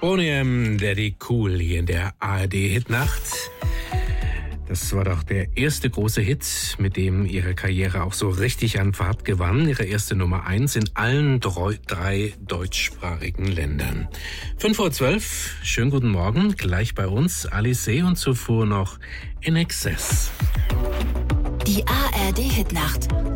Boney Daddy Cool hier in der ARD-Hitnacht. Das war doch der erste große Hit, mit dem ihre Karriere auch so richtig an Fahrt gewann. Ihre erste Nummer 1 in allen drei deutschsprachigen Ländern. 5:12 Uhr, schönen guten Morgen, gleich bei uns Alice und zuvor noch In Excess. Die ARD-Hitnacht